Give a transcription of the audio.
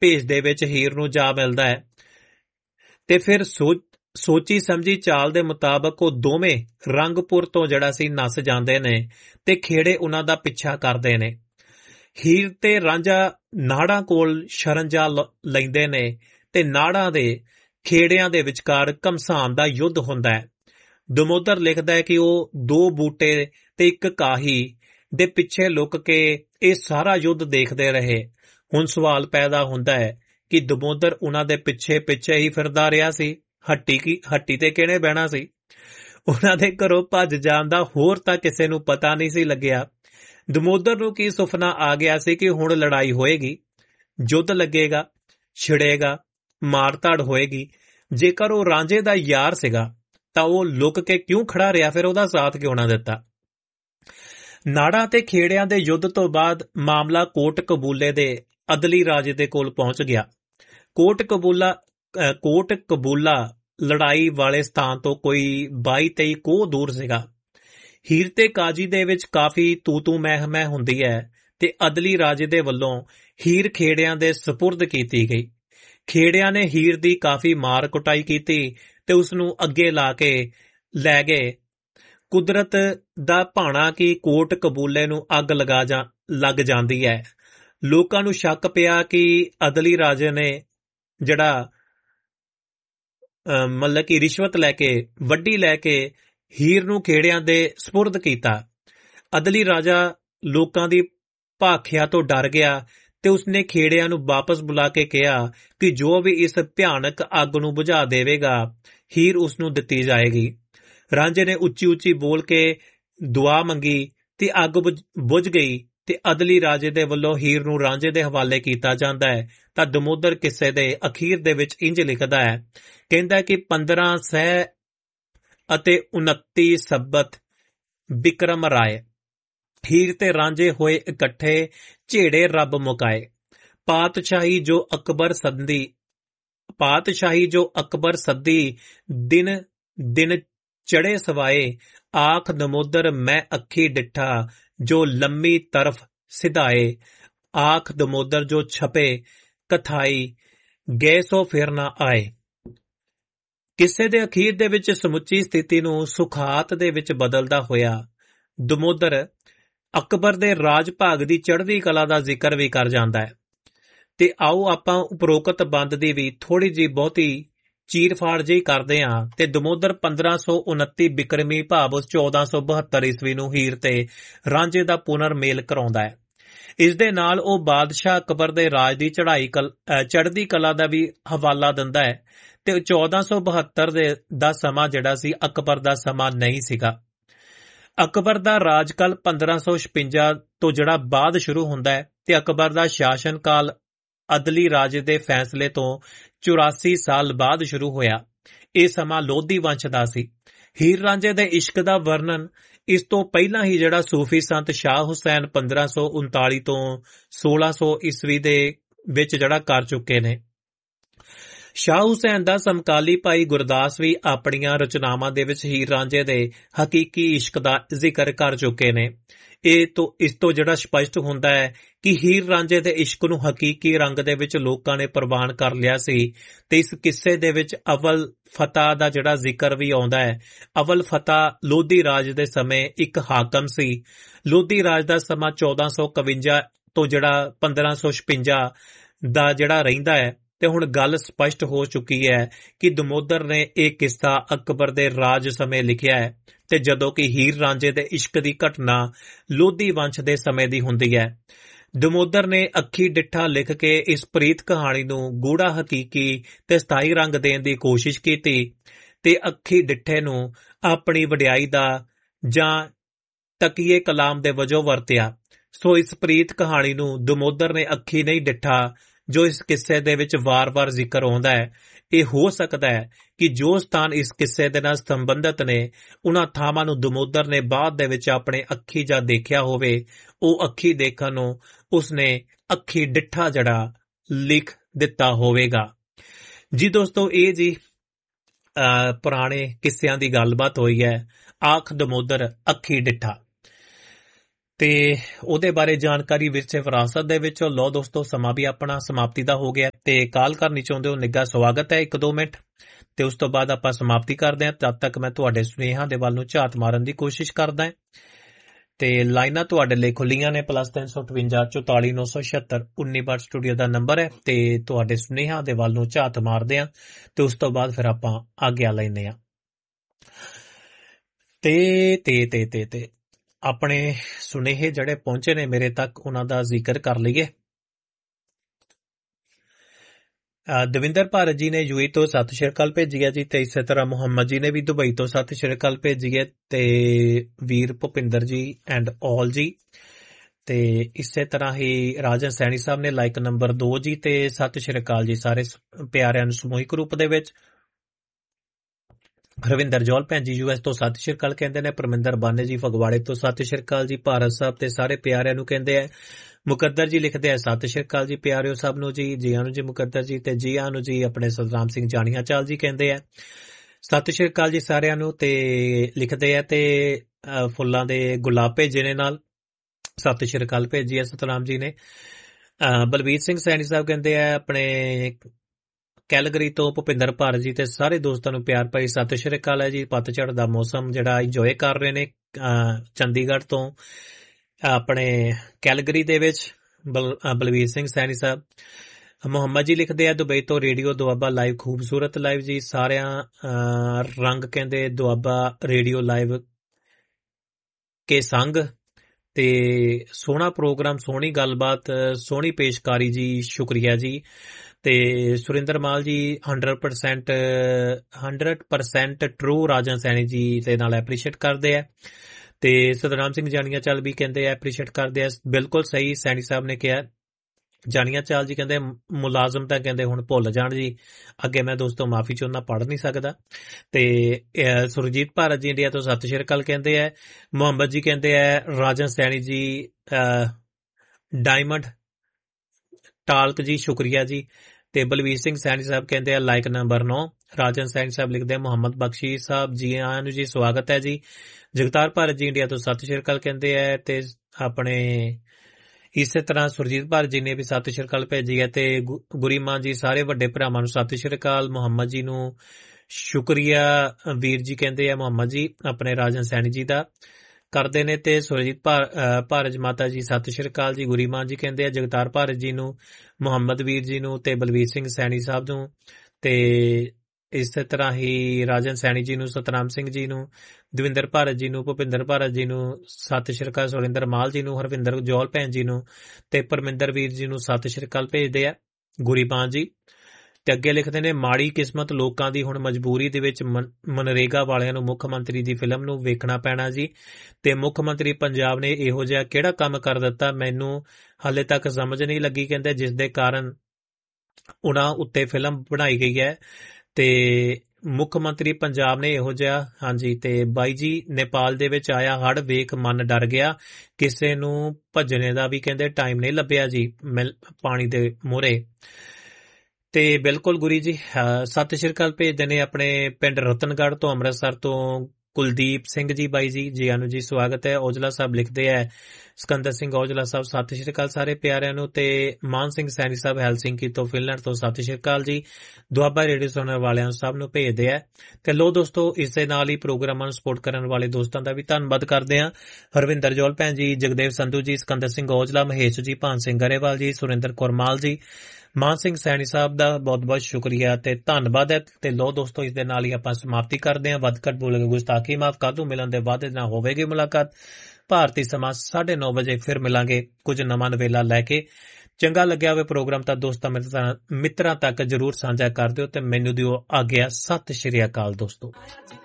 ਭੇਜ ਦੇ ਵਿੱਚ ਹੀਰ ਨੂੰ ਜਾ ਮਿਲਦਾ ਹੈ ਤੇ ਫਿਰ ਸੋਚੀ ਸਮਝੀ ਚਾਲ ਦੇ ਮੁਤਾਬਕ ਉਹ ਦੋਵੇਂ ਰੰਗਪੁਰ ਤੋਂ ਜਿਹੜਾ ਸੀ ਨੱਸ ਜਾਂਦੇ ਨੇ ਤੇ ਖੇੜੇ ਉਹਨਾਂ ਦਾ ਪਿੱਛਾ ਕਰਦੇ ਨੇ। ਹੀਰ ਤੇ ਰਾਂਝਾ ਨਾੜਾਂ ਕੋਲ ਸ਼ਰਨਜਾ ਲੈਂਦੇ ਨੇ ਤੇ ਨਾੜਾਂ ਦੇ ਖੇੜਿਆਂ ਦੇ ਵਿਚਕਾਰ ਘਮਸਾਨ ਦਾ ਯੁੱਧ ਹੁੰਦਾ ਹੈ। ਦਮੋਦਰ ਲਿਖਦਾ ਹੈ ਕਿ ਉਹ 2 ਬੂਟੇ ਤੇ 1 ਕਾਹੀ ਦੇ ਪਿੱਛੇ ਲੁਕ ਕੇ ਇਹ ਸਾਰਾ ਯੁੱਧ ਦੇਖਦੇ ਰਹੇ। ਹੁਣ ਸਵਾਲ ਪੈਦਾ ਹੁੰਦਾ ਹੈ ਕਿ ਦਮੋਦਰ ਉਹਨਾਂ ਦੇ ਪਿੱਛੇ ਪਿੱਛੇ ਹੀ ਫਿਰਦਾ ਰਿਹਾ ਸੀ, ਹੱਟੀ ਤੇ ਕਿਹਨੇ ਬਹਿਣਾ ਸੀ। ਉਹਨਾਂ ਦੇ ਘਰੋਂ ਭੱਜ ਜਾਣ ਦਾ ਹੋਰ ਤਾਂ ਕਿਸੇ ਨੂੰ ਪਤਾ ਨਹੀਂ ਸੀ ਲੱਗਿਆ। ਦਮੋਦਰ ਨੂੰ ਕੀ ਸੁਪਨਾ ਆ ਗਿਆ ਸੀ ਕਿ ਹੁਣ ਲੜਾਈ ਹੋਏਗੀ, ਯੁੱਧ ਲੱਗੇਗਾ, ਛਿੜੇਗਾ, ਮਾਰ-ਧਾੜ ਹੋਏਗੀ। ਜੇਕਰ ਉਹ ਰਾਂਝੇ ਦਾ ਯਾਰ ਸੀਗਾ ਤਾਂ ਉਹ ਲੁਕ ਕੇ ਕਿਉਂ ਖੜਾ ਰਿਹਾ, ਫਿਰ ਉਹਦਾ ਸਾਥ ਕਿਉਂ ਨਾ ਦਿੱਤਾ। ਨਾੜਾਂ ਤੇ ਖੇੜਿਆਂ ਦੇ ਯੁੱਧ ਤੋਂ ਬਾਅਦ ਮਾਮਲਾ ਕੋਟ ਕਬੂਲੇ ਦੇ ਅਦਲੀ ਰਾਜੇ ਦੇ ਕੋਲ ਪਹੁੰਚ ਗਿਆ। ਕੋਟ ਕਬੂਲਾ ਲੜਾਈ ਵਾਲੇ ਸਥਾਨ ਤੋਂ ਕੋਈ 22-23 ਕੋਹ ਦੂਰ ਸੀਗਾ। ਹੀਰ ਤੇ ਕਾਜੀ ਦੇ ਵਿੱਚ ਕਾਫੀ ਤੂੰ ਮਹਿ ਹੁੰਦੀ ਹੈ ਤੇ ਅਦਲੀ ਰਾਜੇ ਦੇ ਵੱਲੋਂ ਹੀਰ ਖੇੜਿਆਂ ਦੇ ਸਪੁਰਦ ਕੀਤੀ ਗਈ। ਖੇੜਿਆਂ ਨੇ ਹੀਰ ਦੀ ਕਾਫੀ ਮਾਰ ਕੁਟਾਈ ਕੀਤੀ ਤੇ ਉਸ ਨੂੰ ਅੱਗੇ ਲਾ ਕੇ ਲੈ ਗਏ। ਕੁਦਰਤ ਦਾ ਭਾਣਾ ਕਿ ਕੋਟ ਕਬੂਲੇ ਨੂੰ ਅੱਗ ਲੱਗ ਜਾਂਦੀ ਹੈ। ਲੋਕਾਂ ਨੂੰ ਸ਼ੱਕ ਪਿਆ ਕਿ ਅਦਲੀ ਰਾਜੇ ਨੇ ਜਿਹੜਾ ਮਤਲਬ ਕਿ ਰਿਸ਼ਵਤ ਲੈ ਕੇ, ਵੱਡੀ ਲੈ ਕੇ ਹੀਰ ਨੂੰ ਖੇੜਿਆਂ ਦੇ ਸਪੁਰਦ ਕੀਤਾ। ਅਦਲੀ ਰਾਜਾ ਲੋਕਾਂ ਦੀ ਭਾਖਿਆ ਤੋਂ ਡਰ ਗਿਆ ਤੇ ਉਸਨੇ ਖੇੜਿਆਂ ਨੂੰ ਵਾਪਸ ਬੁਲਾ ਕੇ ਕਿਹਾ ਕਿ ਜੋ ਵੀ ਇਸ ਭਿਆਨਕ ਅੱਗ ਨੂੰ ਬੁਝਾ ਦੇਵੇਗਾ ਹੀਰ ਉਸ ਨੂੰ ਦਿੱਤੀ ਜਾਏਗੀ। ਰਾਂਝੇ ਨੇ ਉੱਚੀ ਉੱਚੀ ਬੋਲ ਕੇ ਦੁਆ ਮੰਗੀ ਤੇ ਅੱਗ ਬੁਝ ਗਈ ਤੇ ਅਦਲੀ ਰਾਜੇ ਦੇ ਵੱਲੋਂ ਹੀਰ ਨੂੰ ਰਾਂਝੇ ਦੇ ਹਵਾਲੇ ਕੀਤਾ ਜਾਂਦਾ ਹੈ। ਤਾਂ ਦਮੋਦਰ ਕਿੱਸੇ ਦੇ ਅਖੀਰ ਦੇ ਵਿੱਚ ਇੰਜ ਲਿਖਦਾ ਹੈ, ਕਹਿੰਦਾ ਕਿ 1500 ਅਤੇ 29 ਸਬਤ ਬਿਕਰਮ ਰਾਏ ਹੀਰ ਤੇ ਰਾਂਝੇ ਹੋਏ ਇਕੱਠੇ, ਝੇੜੇ ਰੱਬ ਮੁਕਾਏ। ਪਾਤਸ਼ਾਹੀ ਜੋ ਅਕਬਰ ਸੱਦੀ ਦਿਨ ਚੜੇ ਸਵਾਏ, ਆਖ ਦਮੋਦਰ ਮੈਂ ਅੱਖੀ ਡਿੱਠਾ ਜੋ ਲੰਮੀ ਤਰਫ ਸਿਧਾਏ। ਆਖ ਦਮੋਦਰ ਜੋ ਛਪੇ ਕਥਾਈ, ਗਏ ਸੋ ਫਿਰ ਨਾ ਆਏ। ਕਿੱਸੇ ਦੇ ਅਖੀਰ ਦੇ ਵਿੱਚ ਸਮੁੱਚੀ ਸਥਿਤੀ ਨੂੰ ਸੁਖਾਤ ਦੇ ਵਿੱਚ ਬਦਲਦਾ ਹੋਇਆ ਦਮੋਦਰ ਅਕਬਰ ਦੇ ਰਾਜ ਭਾਗ ਦੀ ਚੜ੍ਹਦੀ ਕਲਾ ਦਾ ਜ਼ਿਕਰ ਵੀ ਕਰ ਜਾਂਦਾ ਹੈ। ਤੇ ਆਓ ਆਪਾਂ ਉਪਰੋਕਤ ਬੰਦ ਦੀ ਵੀ ਥੋੜੀ ਜਿਹੀ ਬਹੁਤੀ ਚੀਰ-ਫਾੜ ਜਿਹੀ ਕਰਦੇ ਹਾਂ। ਤੇ ਦਮੋਦਰ 1529 ਬਿਕਰਮੀ ਭਾਵ 1472 ਈਸਵੀ ਨੂੰ ਹੀਰ ਤੇ ਰਾਂਝੇ ਦਾ ਪੁਨਰ ਮੇਲ ਕਰਾਉਂਦਾ ਹੈ। ਇਸ ਦੇ ਨਾਲ ਉਹ ਬਾਦਸ਼ਾਹ ਅਕਬਰ ਦੇ ਰਾਜ ਦੀ ਚੜ੍ਹਦੀ ਕਲਾ ਦਾ ਵੀ ਹਵਾਲਾ ਦਿੰਦਾ ਹੈ ਤੇ 1472 ਦਾ ਸਮਾਂ ਜਿਹੜਾ ਸੀ ਅਕਬਰ ਦਾ ਸਮਾਂ ਨਹੀਂ ਸੀਗਾ। ਅਕਬਰ ਦਾ ਰਾਜਕਾਲ 1556 ਤੋਂ ਜਿਹੜਾ ਬਾਅਦ ਸ਼ੁਰੂ ਹੁੰਦਾ ਹੈ ਤੇ ਅਕਬਰ ਦਾ ਸ਼ਾਸਨ ਕਾਲ ਅਦਲੀ ਰਾਜੇ ਦੇ ਫੈਸਲੇ ਤੋਂ 84 ਸਾਲ ਬਾਅਦ ਸ਼ੁਰੂ ਹੋਇਆ। ਇਹ ਸਮਾਂ ਲੋਧੀ ਵੰਸ਼ ਦਾ ਸੀ। ਹੀਰ ਰਾਂਝੇ ਦੇ ਇਸ਼ਕ ਦਾ ਵਰਣਨ ਇਸ ਤੋਂ ਪਹਿਲਾਂ ਹੀ ਜਿਹੜਾ ਸੂਫੀ ਸੰਤ ਸ਼ਾਹ ਹੁਸੈਨ 1539 ਤੋਂ 1600 ਈਸਵੀ ਦੇ ਵਿੱਚ ਜਿਹੜਾ ਕਰ ਚੁੱਕੇ ਨੇ। ਸ਼ਾਹ ਹੁਸੈਨ ਦਾ ਸਮਕਾਲੀ ਭਾਈ ਗੁਰਦਾਸ ਵੀ ਆਪਣੀਆਂ ਰਚਨਾਵਾਂ ਦੇ ਵਿੱਚ ਹੀਰ ਰਾਂਝੇ ਦੇ ਹਕੀਕੀ ਇਸ਼ਕ ਦਾ ਜ਼ਿਕਰ ਕਰ ਚੁੱਕੇ ਨੇ। ਇਸ ਤੋਂ ਜਿਹੜਾ ਸਪਸ਼ਟ ਹੁੰਦਾ ਹੈ ਕਿ ਹੀਰ ਰਾਂਝੇ ਦੇ ਇਸ਼ਕ ਨੂੰ ਹਕੀਕੀ ਰੰਗ ਦੇ ਵਿੱਚ ਲੋਕਾਂ ਨੇ ਪ੍ਰਵਾਨ ਕਰ ਲਿਆ ਸੀ। ਤੇ ਇਸ ਕਿੱਸੇ ਦੇ ਵਿੱਚ ਅਵਲ ਫਤਹ ਦਾ ਜਿਹੜਾ ਜ਼ਿਕਰ ਵੀ ਆਉਂਦਾ ਹੈ। ਅਵਲ ਫਤਹ ਲੋਧੀ ਰਾਜ ਦੇ ਸਮੇਂ ਇੱਕ ਹਾਕਮ ਸੀ। ਲੋਧੀ ਰਾਜ ਦਾ ਸਮਾਂ 1451 ਤੋਂ ਜਿਹੜਾ 1556 ਦਾ ਜਿਹੜਾ ਰਹਿੰਦਾ ਹੈ। ਤੇ ਹੁਣ ਗੱਲ ਸਪਸ਼ਟ ਹੋ ਚੁੱਕੀ ਹੈ ਕਿ ਦਮੋਦਰ ਨੇ ਇਹ ਕਿੱਸਾ ਅਕਬਰ ਦੇ ਰਾਜ ਸਮੇਂ ਲਿਖਿਆ ਹੈ ਤੇ ਜਦੋਂ ਕਿ ਹੀਰ ਰਾਂਝੇ ਦੇ ਇਸ਼ਕ ਦੀ ਘਟਨਾ ਲੋਧੀ ਵੰਸ਼ ਦੇ ਸਮੇਂ ਦੀ ਹੁੰਦੀ ਹੈ। ਦਮੋਦਰ ਨੇ ਅੱਖੀ ਡਿੱਠਾ ਲਿਖ ਕੇ ਇਸ ਪ੍ਰੀਤ ਕਹਾਣੀ ਨੂੰ ਗੂੜਾ ਹਕੀਕੀ ਤੇ ਸਥਾਈ ਰੰਗ ਦੇਣ ਦੀ ਕੋਸ਼ਿਸ਼ ਕੀਤੀ ਤੇ ਅੱਖੀ ਡਿੱਠੇ ਨੂੰ ਆਪਣੀ ਵਡਿਆਈ ਦਾ ਜਾਂ ਤਕੀਏ ਕਲਾਮ ਦੇ ਵਜੋਂ ਵਰਤਿਆ। ਸੋ ਇਸ ਪ੍ਰੀਤ ਕਹਾਣੀ ਨੂੰ ਦਮੋਦਰ ਨੇ ਅੱਖੀ ਨਹੀਂ ਡਿੱਠਾ ਜੋ ਇਸ ਕਿੱਸੇ ਦੇ ਵਿੱਚ ਵਾਰ-ਵਾਰ ਜ਼ਿਕਰ ਆਉਂਦਾ ਹੈ। ਇਹ ਹੋ ਸਕਦਾ ਹੈ ਕਿ ਜੋ ਸਥਾਨ ਇਸ ਕਿੱਸੇ ਦੇ ਨਾਲ ਸੰਬੰਧਿਤ ਨੇ ਉਹਨਾਂ ਥਾਵਾਂ ਨੂੰ ਦਮੋਦਰ ਨੇ ਬਾਅਦ ਦੇ ਵਿੱਚ ਆਪਣੇ ਅੱਖੀ ਜਾਂ ਦੇਖਿਆ ਹੋਵੇ। ਉਹ ਅੱਖੀ ਦੇਖਣ ਨੂੰ ਉਸਨੇ ਅੱਖੀ ਡਿੱਠਾ ਜਿਹੜਾ ਲਿਖ ਦਿੱਤਾ ਹੋਵੇਗਾ। ਜੀ ਦੋਸਤੋ, ਇਹ ਜੀ ਪੁਰਾਣੇ ਕਿੱਸਿਆਂ ਦੀ ਗੱਲਬਾਤ ਹੋਈ ਹੈ। ਆਖ ਦਮੋਦਰ ਅੱਖੀ ਡਿੱਠਾ। ਤੇ ਉਹਦੇ ਬਾਰੇ ਜਾਣਕਾਰੀ ਵਿਰਸੇ ਵਿਰਾਸਤ ਦੇ ਵਿੱਚ। ਲਓ ਦੋਸਤੋ, ਸਮਾਂ ਵੀ ਆਪਣਾ ਸਮਾਪਤੀ ਦਾ ਹੋ ਗਿਆ ਤੇ ਕਾਲ ਕਰਨੀ ਚਾਹੁੰਦੇ ਹੋ ਨਿੱਘਾ ਸਵਾਗਤ ਹੈ 1-2 ਮਿੰਟ, ਤੇ ਉਸ ਤੋਂ ਬਾਅਦ ਆਪਾਂ ਸਮਾਪਤੀ ਕਰਦੇ ਹਾਂ। ਤਦ ਤੱਕ ਮੈਂ ਤੁਹਾਡੇ ਸੁਨੇਹਾਂ ਦੇ ਵੱਲ ਨੂੰ ਝਾਤ ਮਾਰਨ ਦੀ ਕੋਸ਼ਿਸ਼ ਕਰਦਾ ਹਾਂ ਤੇ ਲਾਈਨਾਂ ਤੁਹਾਡੇ ਲਈ ਖੁੱਲੀਆਂ ਨੇ। +358 44 976 19 ਸਟੂਡੀਓ ਦਾ ਨੰਬਰ ਹੈ ਤੇ ਤੁਹਾਡੇ ਸੁਨੇਹਾਂ ਦੇ ਵੱਲ ਨੂੰ ਝਾਤ ਮਾਰਦੇ ਹਾਂ ਤੇ ਉਸ ਤੋਂ ਬਾਅਦ ਫਿਰ ਆਪਾਂ ਆਗਿਆ ਲੈਂਦੇ ਹਾਂ। ਤੇ ਆਪਣੇ ਸੁਨੇਹੇ ਜਿਹੜੇ ਪਹੁੰਚੇ ਨੇ ਮੇਰੇ ਤੱਕ, ਉਹਨਾਂ ਦਾ ਜ਼ਿਕਰ ਕਰ ਲਈਏ। ਦਵਿੰਦਰ ਭਾਰਤ ਜੀ ਨੇ ਯੂਏ ਤੋਂ ਸਤਿ ਸ਼੍ਰੀ ਅਕਾਲ ਭੇਜੀ ਹੈ ਜੀ, ਤੇ ਇਸੇ ਤਰ੍ਹਾਂ ਮੁਹੰਮਦ ਜੀ ਨੇ ਵੀ ਦੁਬਈ ਤੋਂ ਸਤਿ ਸ਼੍ਰੀ ਅਕਾਲ ਭੇਜੀ ਹੈ, ਤੇ ਵੀਰ ਭੁਪਿੰਦਰ ਜੀ ਐਂਡ ਆਲ ਜੀ, ਤੇ ਇਸੇ ਤਰ੍ਹਾਂ ਹੀ ਰਾਜਨ ਸੈਣੀ ਸਾਹਿਬ ਨੇ ਲਾਈਕ ਨੰਬਰ 2 ਜੀ, ਤੇ ਸਤਿ ਸ਼੍ਰੀ ਅਕਾਲ ਜੀ ਸਾਰੇ ਪਿਆਰਿਆਂ ਨੂੰ ਸਮੂਹਿਕ ਰੂਪ ਦੇ ਵਿੱਚ। ਹਰਵਿੰਦਰ ਜੌਲ ਭੈਣ ਜੀ US ਤੋਂ ਸਤਿ ਸ਼੍ਰੀ ਅਕਾਲ ਕਹਿੰਦੇ ਨੇ। ਪਰਮਿੰਦਰ ਬਾਨੇ ਜੀ ਫਗਵਾੜੇ ਤੋਂ ਸਤਿ ਸ਼੍ਰੀ ਅਕਾਲ ਜੀ। ਭਾਰਤ ਸਾਹਿਬ ਤੇ ਸਾਰੇ ਪਿਆਰਿਆਂ ਨੂੰ ਕਹਿੰਦੇ ਆ। ਮੁਕੱਦਰ ਜੀ ਲਿਖਦੇ ਆ ਸਤਿ ਸ਼੍ਰੀ ਅਕਾਲ ਜੀ ਪਿਆਰਿਓ ਸਭ ਨੂੰ ਜੀ, ਜੀ ਆਨੂੰ ਜੀ ਮੁਕੱਦਰ ਜੀ, ਤੇ ਜੀ ਆਨੂੰ ਜੀ ਆਪਣੇ ਸਤਨਾਮ ਸਿੰਘ ਜਾਣੀਆਂ ਚਾਲ ਜੀ ਕਹਿੰਦੇ ਆ ਸਤਿ ਸ਼੍ਰੀ ਅਕਾਲ ਜੀ ਸਾਰਿਆਂ ਨੂੰ, ਤੇ ਲਿਖਦੇ ਆ ਤੇ ਫੁੱਲਾਂ ਦੇ ਗੁਲਾਬ ਭੇਜੇ ਨੇ ਨਾਲ, ਸਤਿ ਸ਼੍ਰੀ ਅਕਾਲ ਭੇਜੀ ਹੈ ਸਤਨਾਮ ਜੀ ਨੇ। ਬਲਬੀਰ ਸਿੰਘ ਸੈਣੀ ਸਾਹਿਬ ਕਹਿੰਦੇ ਆ ਆਪਣੇ ਕੈਲਗਰੀ ਤੋਂ ਭੁਪਿੰਦਰ ਭਾਰਤ ਜੀ ਤੇ ਸਾਰੇ ਦੋਸਤਾਂ ਨੂੰ ਪਿਆਰ ਭਰੀ ਸਤਿ ਸ਼੍ਰੀ ਅਕਾਲ ਹੈ ਜੀ। ਪਤਝੜ ਦਾ ਮੌਸਮ ਜਿਹੜਾ ਇੰਜੋਏ ਕਰ ਰਹੇ ਨੇ ਚੰਡੀਗੜ੍ਹ ਤੋਂ ਆਪਣੇ ਕੈਲਗਰੀ ਦੇ ਵਿੱਚ ਬਲਵੀਰ ਸਿੰਘ ਸੈਣੀ ਸਾਹਿਬ। ਮੁਹੰਮਦ ਜੀ ਲਿਖਦੇ ਆ ਦੁਬਈ ਤੋਂ ਰੇਡੀਓ ਦੁਆਬਾ ਲਾਈਵ ਖੂਬਸੂਰਤ ਲਾਈਵ ਜੀ, ਸਾਰਿਆਂ ਰੰਗ ਕਹਿੰਦੇ ਦੁਆਬਾ ਰੇਡੀਓ ਲਾਈਵ ਕੇ ਸੰਗ, ਤੇ ਸੋਹਣਾ ਪ੍ਰੋਗਰਾਮ, ਸੋਹਣੀ ਗੱਲਬਾਤ, ਸੋਹਣੀ ਪੇਸ਼ਕਾਰੀ ਜੀ, ਸ਼ੁਕਰੀਆ ਜੀ। ਤੇ ਸੁਰਿੰਦਰ ਮਾਲ ਜੀ 100% ਟਰੂ ਰਾਜਨ ਸੈਣੀ ਜੀ ਦੇ ਨਾਲ ਐਪਰੀਸ਼ੀਏਟ ਕਰਦੇ ਆ, ਤੇ ਸਤਨਾਮ ਸਿੰਘ ਜਾਣੀਆਂ ਚਾਲ ਵੀ ਕਹਿੰਦੇ ਐਪਰੀਸ਼ੀਏਟ ਕਰਦੇ ਆ। ਬਿਲਕੁਲ ਸਹੀ ਸੈਣੀ ਸਾਹਿਬ ਨੇ ਕਿਹਾ। ਜਾਣੀਆਂ ਚਾਲ ਜੀ ਕਹਿੰਦੇ ਮੁਲਾਜ਼ਮ ਤਾਂ ਕਹਿੰਦੇ ਹੁਣ ਭੁੱਲ ਜਾਣ ਜੀ, ਅੱਗੇ ਮੈਂ ਦੋਸਤੋ ਮਾਫੀ ਚਾਹੁੰਦਾ ਪੜ੍ਹ ਨਹੀਂ ਸਕਦਾ। ਤੇ ਸੁਰਜੀਤ ਭਾਰਤ ਜੀ ਇੰਡੀਆ ਤੋਂ ਸਤਿ ਸ਼੍ਰੀ ਅਕਾਲ ਕਹਿੰਦੇ ਆ। ਮੁਹੰਮਦ ਜੀ ਕਹਿੰਦੇ ਆ ਰਾਜਨ ਸੈਣੀ ਜੀ ਡਾਇਮੰਡ ਟਾਲਕ ਜੀ, ਸ਼ੁਕਰੀਆ ਜੀ। ਤੇ ਬਲਵੀਰ ਸਿੰਘ ਸੈਣੀ ਸਾਹਿਬ ਕਹਿੰਦੇ ਆ ਲਾਈਕ ਨੰਬਰ 9। ਰਾਜਨ ਸੈਣੀ ਸਾਹਿਬ ਲਿਖਦੇ ਆ ਮੁਹੰਮਦ ਬਖਸ਼ੀ ਸਾਹਿਬ ਜੀ ਆਇਆਂ ਨੂੰ ਜੀ, ਸਵਾਗਤ ਹੈ ਜੀ। ਜਗਤਾਰ ਭਾਰਤ ਜੀ ਇੰਡੀਆ ਤੋਂ ਸਤਿ ਸ਼੍ਰੀ ਅਕਾਲ ਕਹਿੰਦੇ ਆ, ਤੇ ਆਪਣੇ ਇਸੇ ਤਰ੍ਹਾਂ ਸੁਰਜੀਤ ਭਾਰਤ ਜੀ ਨੇ ਵੀ ਸਤਿ ਸ਼੍ਰੀ ਅਕਾਲ ਭੇਜੀ ਹੈ, ਤੇ ਗੁਰੀਮਾਨ ਜੀ ਸਾਰੇ ਵੱਡੇ ਭਰਾਵਾਂ ਨੂੰ ਸਤਿ ਸ਼੍ਰੀ ਅਕਾਲ। ਮੁਹੰਮਦ ਜੀ ਨੂੰ ਸ਼ੁਕਰੀਆ ਵੀਰ ਜੀ ਕਹਿੰਦੇ ਆ ਮੁਹੰਮਦ ਜੀ ਆਪਣੇ ਰਾਜਨ ਸੈਣੀ ਜੀ ਦਾ ਕਰਦੇ ਨੇ, ਤੇ ਸੁਰਜੀਤ ਭਾਰਤ ਮਾਤਾ ਜੀ ਸਤਿ ਸ਼੍ਰੀ ਅਕਾਲ ਜੀ। ਗੁਰੀਮਾਨ ਜੀ ਕਹਿੰਦੇ ਆ ਜਗਤਾਰ ਭਾਰਤ ਜੀ ਨੂੰ, ਮੁਹੰਮਦ ਵੀਰ ਜੀ ਨੂੰ, ਤੇ ਬਲਵੀਰ ਸਿੰਘ ਸੈਣੀ ਸਾਹਿਬ ਨੂੰ, ਤੇ ਇਸੇ ਤਰ੍ਹਾਂ ਹੀ ਰਾਜਨ ਸੈਣੀ ਜੀ ਨੂੰ, ਸਤਨਾਮ ਸਿੰਘ ਜੀ ਨੂੰ, ਦਵਿੰਦਰ ਭਾਰਤ ਜੀ ਨੂੰ, ਭੁਪਿੰਦਰ ਭਾਰਤ ਜੀ ਨੂੰ ਸਤਿ ਸ਼੍ਰੀ ਅਕਾਲ, ਸੁਰਿੰਦਰ ਮਾਲ ਜੀ ਨੂੰ, ਹਰਵਿੰਦਰ ਜੌਲ ਭੈਣ ਜੀ ਨੂੰ, ਤੇ ਪਰਮਿੰਦਰ ਵੀਰ ਜੀ ਨੂੰ ਸਤਿ ਸ਼੍ਰੀ ਅਕਾਲ ਭੇਜਦੇ ਆ ਗੁਰੀਬਾਨ ਜੀ। ਤੇ ਅੱਗੇ ਲਿਖਦੇ ਨੇ ਮਾੜੀ ਕਿਸਮਤ ਲੋਕਾਂ ਦੀ, ਹੁਣ ਮਜਬੂਰੀ ਦੇ ਵਿੱਚ ਮਨਰੇਗਾ ਵਾਲਿਆਂ ਨੂੰ ਮੁੱਖ ਮੰਤਰੀ ਦੀ ਫਿਲਮ ਨੂੰ ਵੇਖਣਾ ਪੈਣਾ ਜੀ, ਤੇ ਮੁੱਖ ਮੰਤਰੀ ਪੰਜਾਬ ਨੇ ਇਹੋ ਜਿਹਾ ਕਿਹੜਾ ਕੰਮ ਕਰ ਦਿੱਤਾ ਮੈਨੂੰ ਹਾਲੇ ਤੱਕ ਸਮਝ ਨਹੀਂ ਲੱਗੀ ਕਹਿੰਦੇ, ਜਿਸ ਦੇ ਕਾਰਨ ਉਹਨਾਂ ਉੱਤੇ ਫਿਲਮ ਬਣਾਈ ਗਈ ਹੈ। ਤੇ ਮੁੱਖ ਮੰਤਰੀ ਪੰਜਾਬ ਨੇ ਇਹੋ ਜਿਹਾ, ਹਾਂਜੀ। ਤੇ ਬਾਈ ਜੀ ਨੇਪਾਲ ਦੇ ਵਿੱਚ ਆਇਆ ਹੜ੍ਹ ਵੇਖ ਮਨ ਡਰ ਗਿਆ, ਕਿਸੇ ਨੂੰ ਭੱਜਣੇ ਦਾ ਵੀ ਕਹਿੰਦੇ ਟਾਈਮ ਨਹੀਂ ਲੱਭਿਆ ਜੀ ਪਾਣੀ ਦੇ ਮੂਹਰੇ। ਤੇ ਬਿਲਕੁਲ ਗੁਰੀ ਜੀ ਸਤਿ ਸ਼੍ਰੀ ਅਕਾਲ ਭੇਜਦੇ ਨੇ ਆਪਣੇ ਪਿੰਡ ਰਤਨਗੜ੍ਹ ਤੋਂ, ਅੰਮ੍ਰਿਤਸਰ ਤੋਂ ਕੁਲਦੀਪ ਸਿੰਘ ਜੀ ਬਾਈ ਜੀ, ਜੀ ਆਨੂੰ ਜੀ ਸਵਾਗਤ ਹੈ। ਔਜਲਾ ਸਾਹਿਬ ਲਿਖਦੇ ਹੈ ਸਿਕੰਦਰ ਸਿੰਘ ਔਜਲਾ ਸਾਹਿਬ ਸਤਿ ਸ਼੍ਰੀ ਅਕਾਲ ਸਾਰੇ ਪਿਆਰਿਆਂ ਨੂੰ, ਤੇ ਮਾਨ ਸਿੰਘ ਸੈਣੀ ਸਾਹਿਬ ਹੈਲਸਿੰਕੀ ਤੋਂ ਫਿਨਲੈਂਡ ਤੋਂ ਸਤਿ ਸ਼੍ਰੀ ਅਕਾਲ ਜੀ। ਦੁਆਬਾ ਰੇਡੀਓ ਸੁਣਨ ਵਾਲਿਆਂ ਨੂੰ ਸਭ ਨੂੰ ਭੇਜਦੇ ਆ। ਤੇ ਲੋ ਦੋਸਤੋ ਇਸੇ ਨਾਲ ਹੀ ਪ੍ਰੋਗਰਾਮਾਂ ਨੂੰ ਸਪੋਰਟ ਕਰਨ ਵਾਲੇ ਦੋਸਤਾਂ ਦਾ ਵੀ ਧੰਨਵਾਦ ਕਰਦੇ ਹਾਂ। ਹਰਵਿੰਦਰ ਜੌਲ ਭੈਣ ਜੀ, ਜਗਦੇਵ ਸੰਧੂ ਜੀ, ਸਿਕੰਦਰ ਸਿੰਘ ਔਜਲਾ, ਮਹੇਸ਼ ਜੀ, ਭਾਨ ਸਿੰਘ ਗਰੇਵਾਲ ਜੀ, ਸੁਰਿੰਦਰ ਕੌਰ ਮਾਲ ਜੀ, ਮਾਨ ਸਿੰਘ ਸੈਣੀ ਸਾਹਿਬ ਦਾ ਬਹੁਤ ਬਹੁਤ ਸ਼ੁਕਰੀਆ ਤੇ ਧੰਨਵਾਦ ਹੈ। ਤੇ ਲੋ ਦੋਸਤੋ ਇਸ ਦੇ ਨਾਲ ਹੀ ਆਪਾਂ ਸਮਾਪਤੀ ਕਰਦੇ ਹਾਂ। ਵੱਧ ਘੱਟ ਬੋਲਾਂਗੇ ਗੁਸਤਾਖੀ ਮਾਫ ਕਰ ਦਿਓ। ਮਿਲਣ ਦੇ ਵਾਅਦੇ ਨਾਲ ਹੋਵੇਗੀ ਮੁਲਾਕਾਤ ਭਾਰਤੀ ਸਮਾਂ 9:30 ਵਜੇ ਫਿਰ ਮਿਲਾਂਗੇ ਕੁਝ ਨਵਾਂ ਨਵੇਲਾ ਲੈ ਕੇ। ਚੰਗਾ ਲੱਗਿਆ ਹੋਵੇ ਪ੍ਰੋਗਰਾਮ ਤਾਂ ਦੋਸਤਾਂ ਮਿੱਤਰਾਂ ਤੱਕ ਜ਼ਰੂਰ ਸਾਂਝਾ ਕਰ ਦਿਓ ਤੇ ਮੈਨੂੰ ਦਿਓ ਆਗਿਆ। ਸਤਿ ਸ਼੍ਰੀ ਅਕਾਲ ਦੋਸਤੋ।